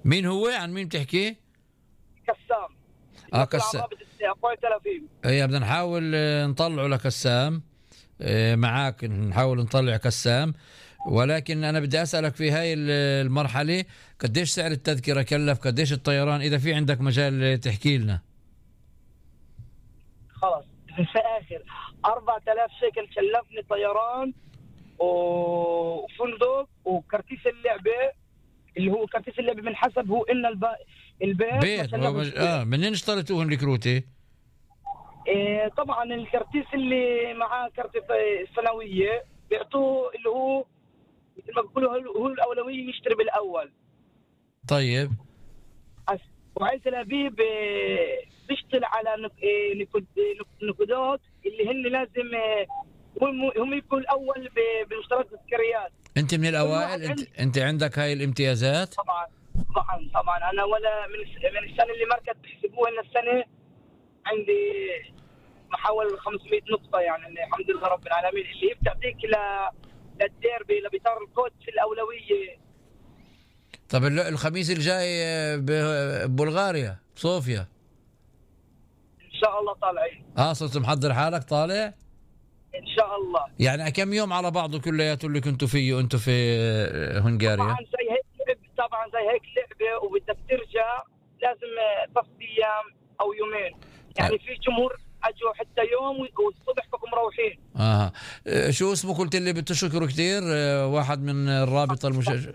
مين هو؟ عن مين بتحكي؟ كسام. كسام. رابط اخوي تل ابيب. بدنا نحاول نطلعه لكسام. معاك نحاول نطلع كسام، ولكن أنا بدي أسألك في هاي المرحلة قديش سعر التذكرة كلف؟ قديش الطيران؟ إذا في عندك مجال تحكي لنا. خلاص في آخر 4000 شيكل كلفني طيران وفندق وكرتيس اللعبة، اللي هو كرتيس اللعبة من حسب هو إن البيت منين اشتريتوه الكروتي؟ طبعا الكرتيس اللي معاه كرت السنوية بيعطوه اللي هو مثل ما بيقولوا هو الأولوية يشتري بالأول. طيب. وعين تل أبيب بيشتغل على نقودات اللي هن لازم هم يكونوا الأول بمشتريات التذكاريات. أنت من الأوائل؟ أنت عندك هاي الامتيازات؟ طبعا أنا ولا من السنة اللي مركز بيحسبوها إن السنة عندي محاول 500 نقطة، يعني الحمد لله رب العالمين، اللي هي بتعطيك للديربي لبطار الكوت في الأولوية. طب الخميس الجاي ببلغاريا صوفيا إن شاء الله طالعين. صرت محضر حالك طالع؟ إن شاء الله. يعني كم يوم على بعضه كلياته اللي كنتوا فيه أنتوا في هنغاريا؟ طبعا زي هيك لعبة وبدك ترجع لازم 3 أيام أو يومين، يعني في جمهور أجوا حتى يوم والصبح بكم مروحين. شو اسمه قلت اللي بتشكره كتير؟ واحد من الرابطة المشجع.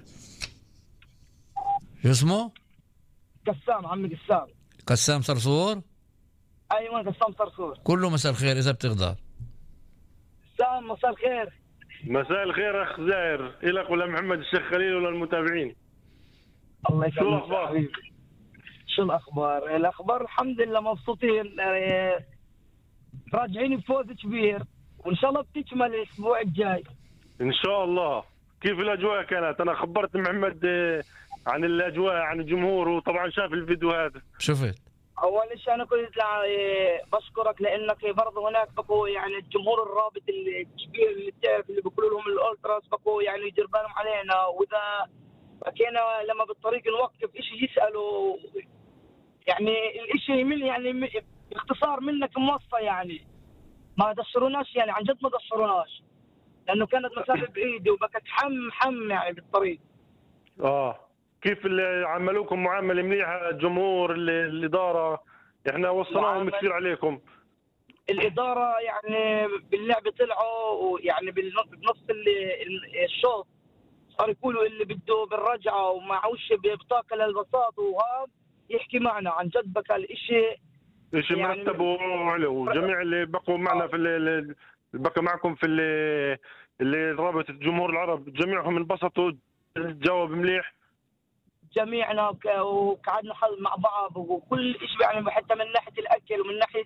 شو اسمه؟ قسام. عمي قسام. قسام صرصور؟ أيوة قسام صرصور. كله مساء الخير إذا بتقدر. قسام مساء الخير. مساء الخير أخ زاهر، إلك ولا محمد الشيخ خليل ولا المتابعين. الله يسلمك. شو الأخبار؟ شو الأخبار؟ الأخبار الحمد لله مبسوطين، راجعين بفوز كبير وإن شاء الله بتكمل الأسبوع الجاي إن شاء الله. كيف الأجواء كانت؟ أنا خبرت محمد عن الأجواء عن الجمهور، وطبعا شاف الفيديوهات. شفت؟ أول شيء أنا كنت بشكرك لأنك برضه هناك بقوا يعني الجمهور الرابط الكبير اللي بتعرف اللي بيقولوا لهم الأولتراس بقوا يعني يدير بالهم علينا، وإذا بكينا لما بالطريق نوقف إشي يسألوا يعني الإشي من يعني باختصار منك موصى، يعني ما دشروناش، يعني عن جد ما دشروناش لأنه كانت مسافة بعيدة وبكت حم يعني بالطريق. كيف اللي عملوكم معاملة مليحة الجمهور الإدارة؟ إحنا وصلناهم كثير عليكم. الإدارة يعني باللعبة طلعوا ويعني بنص الشوط صار يقولوا اللي بده بالرجعة ومعوش بطاقة للبساط وهذا يحكي معنا عن جد بكى الإشي يعني مرتب وعلو. جميع اللي بقوا معنا في اللي بقى معكم في اللي رابطة الجمهور العرب جميعهم انبسطوا، جاوب مليح. جميعنا وقعدنا مع بعض وكل شيء، يعني حتى من ناحية الأكل ومن ناحية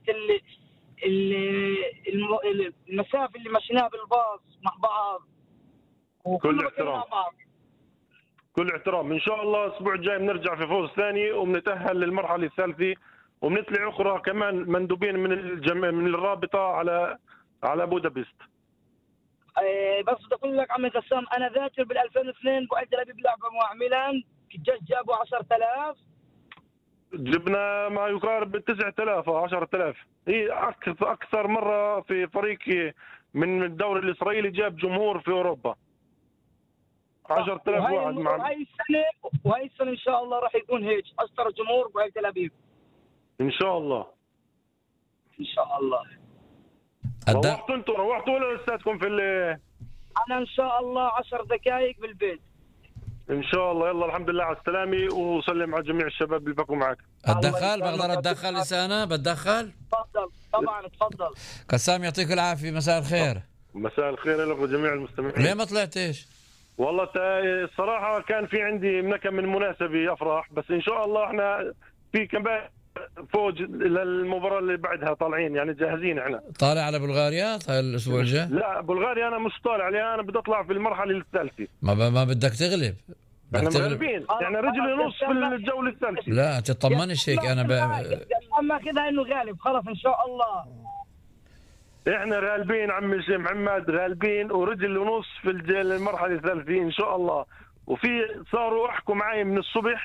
المسافة اللي مشيناها بالباص مع بعض كل احترام مع بعض. كل احترام. إن شاء الله الأسبوع الجاي بنرجع في فوز ثاني وبنتأهل للمرحلة الثالثة، وبنطلع أخرى كمان مندوبين من الرابطة على بودابست. بس بدي أقول لك عمي قسام، أنا ذاكر بال 2002 بعد لعبي بلعبة مع ميلان جابوا 10,000، جبنا ما يقارب 9,000 أو 10,000. هي أكثر مرة في فريق من الدوري الإسرائيلي جاب جمهور في أوروبا 10,000 واحد. وهي السنة إن شاء الله راح يكون هيك أكثر جمهور بعد تل أبيب إن شاء الله. إن شاء الله. روحتوا أنتوا ولا لساتكم في أنا إن شاء الله 10 دقائق بالبيت إن شاء الله. يلا الحمد لله على السلامة، وسلم على جميع الشباب اللي بقوا معك. أتدخل؟ بقدر أتدخل لسانة؟ بتدخل؟ تفضل طبعا تفضل. قسام يعطيك العافية، مساء الخير. مساء الخير لك وجميع المستمعين. ليه ما طلعتش؟ والله الصراحة كان في عندي من مناسبة أفراح، بس إن شاء الله إحنا في كمان فوج للمباراة اللي بعدها طالعين، يعني جاهزين. إحنا طالع على بلغاريا الأسبوع الجاي؟ لا بلغاريا أنا مش طالع عليها، أنا بدي أطلع في المرحلة الثالثة. ما بدك تغلب. احنا مغلبين، يعني رجل ونص في الجولة الثالثة. لا تطمنش هيك. أنا أما كذا إنه غالب خلاص إن شاء الله. احنا غالبين عمي الشيخ محمد، غالبين ورجل ونص في المرحلة الثالثة إن شاء الله. وفي صاروا احكوا معي من الصبح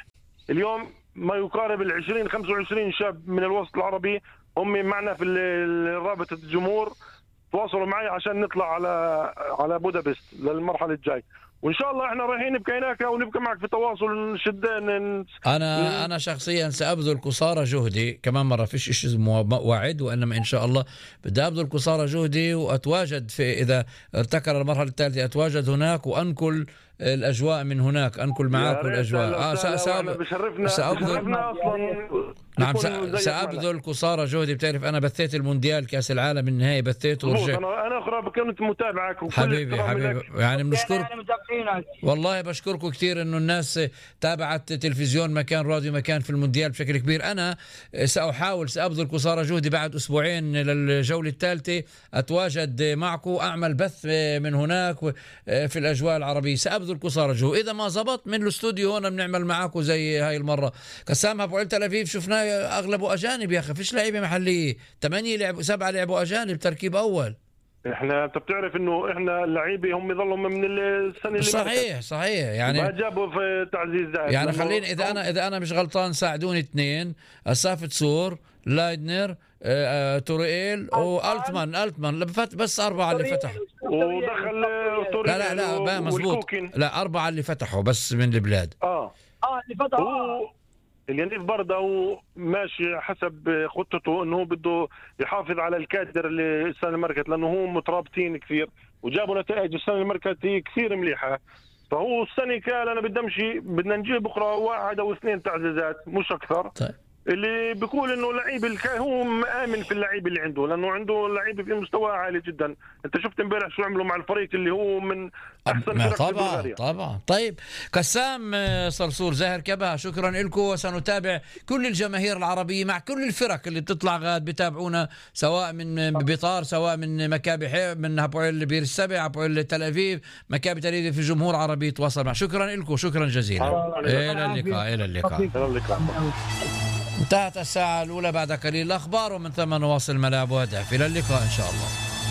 اليوم ما يقارب 20-25 شاب من الوسط العربي هم معنا في رابطة الجمهور، تواصلوا معي عشان نطلع على بودابست للمرحلة الجاي، وإن شاء الله إحنا رايحين نبقى هناك ونبقى معك في تواصل أنا شخصيا سأبذل قصارى جهدي، كمان مرة فيش إشي اسمه وعد، وإنما إن شاء الله بدي أبذل قصارى جهدي وأتواجد إذا ارتكر المرحلة الثالثة أتواجد هناك وأنقل الأجواء من هناك، أنقل معاكم الأجواء. سأبذل قصارى جهدي. بتعرف أنا بثيت المونديال كأس العالم النهائي بثيته ورجعت. أنا أخرى كنت متابعك حبيبي يعني بنشكرك والله، بشكركم كثير إنه الناس تابعت تلفزيون مكان راديو مكان في المونديال بشكل كبير. أنا سأبذل قصارى جهدي بعد أسبوعين للجولة الثالثة أتواجد معكم، أعمل بث من هناك في الأجواء العربية، سأبذل قصارى جهدي. إذا ما زبط من الاستوديو هنا بنعمل معاكم زي هاي المرة. كسام أبو تل أبيب شفناه أغلبه أجانب يا أخي، فيش لعيبة محلية، 7 لعبوا أجانب تركيب أول. انت بتعرف انه احنا اللعيبه هم يضلوا من السنه اللي صحيح يعني ما جابوا في تعزيز ذات. يعني خليني اذا انا مش غلطان ساعدوني 2 السافت سور لايدنر توريل والتمان بس 4 اللي فتحوا ودخل توريل. لا مزبوط، لا 4 اللي فتحوا بس من البلاد. اللي فتحوا اليانيف برضه ماشي حسب خطته انه بده يحافظ على الكادر اللي السنه المركت، لانه هو مترابطين كثير وجابوا نتائج السنه المركت كثير مليحه. فهو السنه قال انا بدنا نجيب بكره 1 أو 2 تعزيزات مش اكثر. طيب. اللي بيقول انه لعيب هو مآمن في اللعيب اللي عنده، لانه عنده لعيب في مستوى عالي جدا. انت شفت امبارح شو عملوا مع الفريق اللي هو من احسن فرق طبعا. طيب كسام صرصور زاهر كبها، شكرا لكم، وسنتابع كل الجماهير العربية مع كل الفرق اللي بتطلع غاد بتابعونا، سواء من بطار، سواء من مكابي من هابويل بير السبع، هابويل تل أبيب، مكابي تل أبيب، في جمهور عربي يتواصل مع. شكرا لكم، شكرا جزيلا. إلى اللقاء. انتهت الساعة الأولى، بعد قليل الأخبار، ومن ثم نواصل ملاعب وهدف. إلى اللقاء إن شاء الله.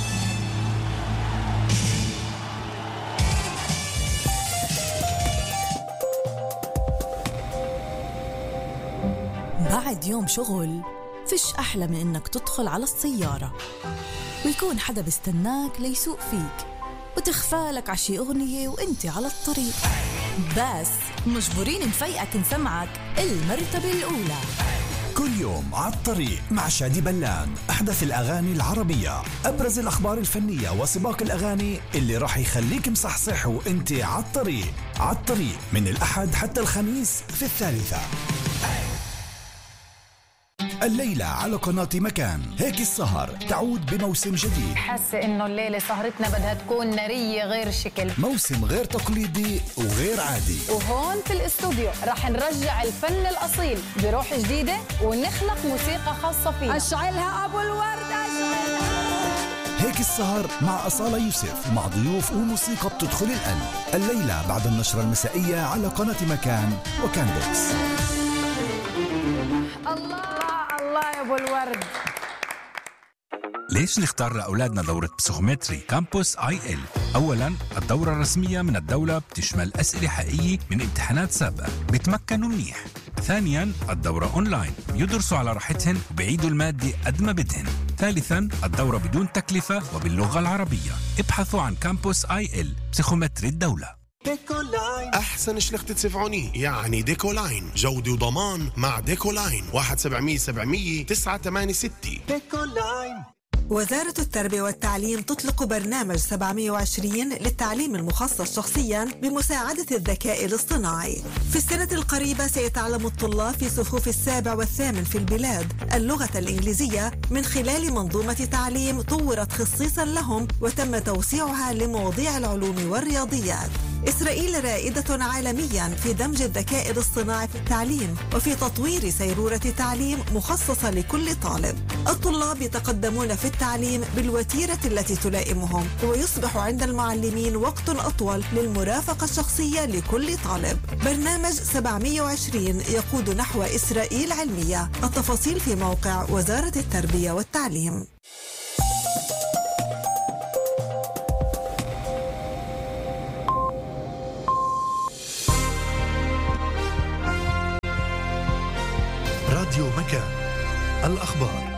بعد يوم شغل فيش أحلى من إنك تدخل على السيارة ويكون حدا بيستناك ليسوق فيك وتخفالك عشي أغنية وإنت على الطريق، بس مجبورين نفيقك نسمعك المرتبة الأولى. كل يوم على الطريق مع شادي بلان، أحدث الأغاني العربية، أبرز الأخبار الفنية وسباق الأغاني اللي راح يخليك مصحصح وإنت على الطريق من الأحد حتى الخميس في 3. الليلة على قناة مكان. هيك السهر تعود بموسم جديد. حاسة إنه الليلة سهرتنا بدها تكون نارية غير شكل، موسم غير تقليدي وغير عادي. وهون في الاستوديو رح نرجع الفن الأصيل بروح جديدة ونخلق موسيقى خاصة فينا. أشعلها أبو الورد أشعلها. هيك السهر مع أصالة يوسف، مع ضيوف وموسيقى بتدخل القلب. الليلة بعد النشرة المسائية على قناة مكان وكان بوكس. الله يا ابو الورد. ليش نختار لأولادنا دورة بسيكومتري كامبوس IL؟ أولاً الدورة الرسمية من الدولة بتشمل أسئلة حقيقية من امتحانات سابقة، بيتمكنوا منيح. ثانياً الدورة أونلاين، يدرسوا على راحتهن وبيعيدوا المادة قد ما بدهن. ثالثاً الدورة بدون تكلفة وباللغة العربية. ابحثوا عن كامبوس IL بسيكومتري الدولة. ديكولاين أحسن شلخت تدفعوني، يعني ديكولاين جودة وضمان مع ديكولاين. 1-700-700-986. ديكولاين. وزارة التربية والتعليم تطلق برنامج 720 للتعليم المخصص شخصياً بمساعدة الذكاء الاصطناعي. في السنة القريبة سيتعلم الطلاب في صفوف 7 و8 في البلاد اللغة الإنجليزية من خلال منظومة تعليم طورت خصيصاً لهم وتم توسيعها لمواضيع العلوم والرياضيات. إسرائيل رائدة عالمياً في دمج الذكاء الاصطناعي في التعليم وفي تطوير سيرورة تعليم مخصصة لكل طالب. الطلاب يتقدمون في التعليم بالوتيرة التي تلائمهم، ويصبح عند المعلمين وقت أطول للمرافقة الشخصية لكل طالب. برنامج 720 يقود نحو إسرائيل علمية. التفاصيل في موقع وزارة التربية والتعليم. راديو مكان. الأخبار.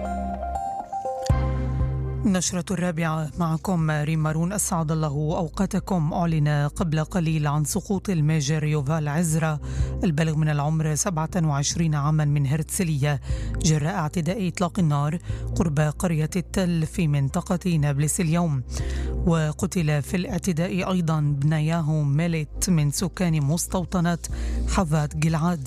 نشرة الرابعة معكم ريم مارون. أسعد الله أوقاتكم. أعلن قبل قليل عن سقوط الميجر يوفال عزرا البالغ من العمر 27 عاما من هرتسلية جراء اعتداء إطلاق النار قرب قرية التل في منطقة نابلس اليوم. وقتل في الاعتداء أيضا بنياهو ميليت من سكان مستوطنة حفات جلعاد.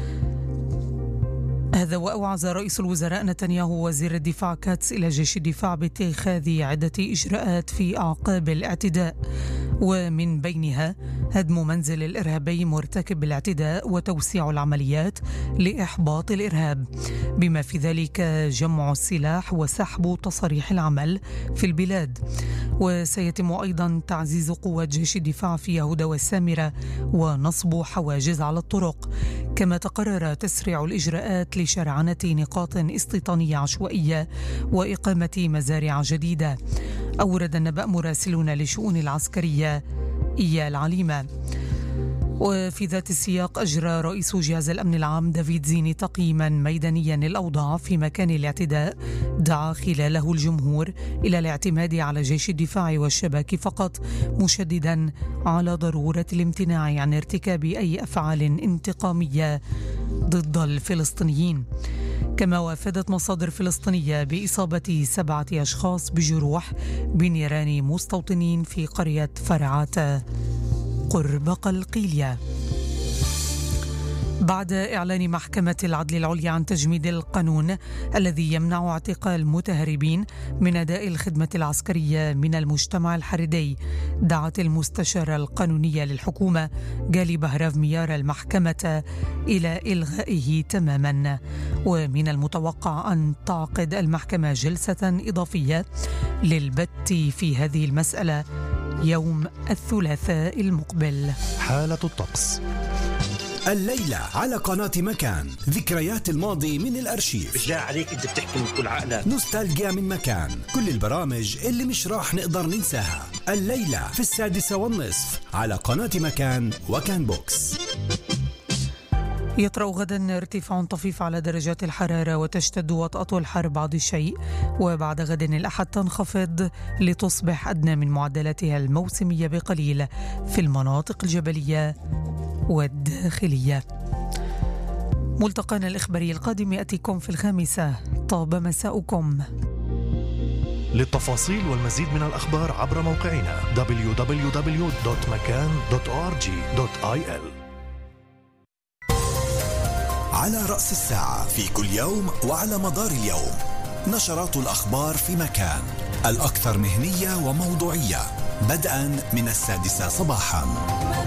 هذا وأوعز رئيس الوزراء نتنياهو وزير الدفاع كاتس إلى جيش الدفاع باتخاذ عدة إجراءات في أعقاب الاعتداء، ومن بينها هدم منزل الإرهابي مرتكب الاعتداء وتوسيع العمليات لإحباط الإرهاب، بما في ذلك جمع السلاح وسحب تصاريح العمل في البلاد. وسيتم أيضا تعزيز قوة جيش الدفاع في يهودا والسامرة ونصب حواجز على الطرق. كما تقرر تسريع الإجراءات لشرعنة نقاط استيطانية عشوائية وإقامة مزارع جديدة. أورد النبأ مراسلون لشؤون العسكرية إيال عليمة. وفي ذات السياق أجرى رئيس جهاز الأمن العام دافيد زيني تقييما ميدانيا للأوضاع في مكان الاعتداء، دعا خلاله الجمهور إلى الاعتماد على جيش الدفاع والشباك فقط، مشددا على ضرورة الامتناع عن ارتكاب أي أفعال انتقامية ضد الفلسطينيين. كما وافدت مصادر فلسطينية بإصابة 7 أشخاص بجروح بنيران مستوطنين في قرية فرعات قرب قلقيلية. بعد إعلان محكمة العدل العليا عن تجميد القانون الذي يمنع اعتقال متهربين من أداء الخدمة العسكرية من المجتمع الحريدي، دعت المستشارة القانونية للحكومة جالي بهراف ميار المحكمة إلى إلغائه تماما. ومن المتوقع أن تعقد المحكمة جلسة إضافية للبت في هذه المسألة يوم الثلاثاء المقبل. حالة الطقس الليلة على قناة مكان، ذكريات الماضي من الأرشيف. بالله عليك أنت بتحكي من كل عقلك. نوستالجيا من مكان، كل البرامج اللي مش راح نقدر ننساها. الليلة في 6:30 على قناة مكان وكان بوكس. يطرأ غدا ارتفاع طفيف على درجات الحرارة وتشتد وطأة الحر بعض الشيء، وبعد غد الأحد تنخفض لتصبح أدنى من معدلاتها الموسمية بقليل في المناطق الجبلية والداخلية. ملتقانا الإخباري القادم يأتيكم في 5. طاب مساؤكم. للتفاصيل والمزيد من الأخبار عبر موقعنا www.makan.org.il. على رأس الساعة في كل يوم وعلى مدار اليوم، نشرات الأخبار في مكان، الأكثر مهنية وموضوعية، بدءا من 6 صباحا.